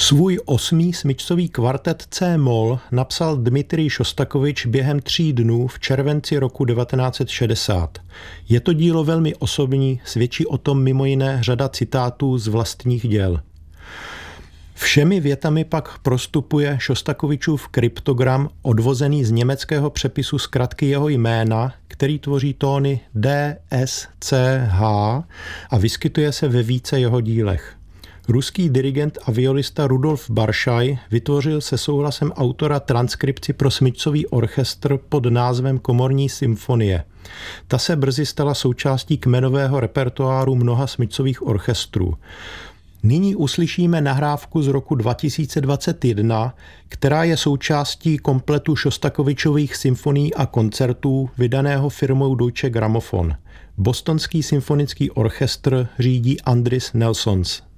Svůj 8. smyčcový kvartet C-moll napsal Dmitrij Šostakovič během 3 dnů v červenci roku 1960. Je to dílo velmi osobní, svědčí o tom mimo jiné řada citátů z vlastních děl. Všemi větami pak prostupuje Šostakovičův kryptogram odvozený z německého přepisu zkratky jeho jména, který tvoří tóny D, S, C, H a vyskytuje se ve více jeho dílech. Ruský dirigent a violista Rudolf Baršaj vytvořil se souhlasem autora transkripci pro smyčcový orchestr pod názvem Komorní symfonie. Ta se brzy stala součástí kmenového repertoáru mnoha smyčcových orchestrů. Nyní uslyšíme nahrávku z roku 2021, která je součástí kompletu Šostakovičových symfonií a koncertů vydaného firmou Deutsche Grammophon. Bostonský symfonický orchestr řídí Andris Nelsons.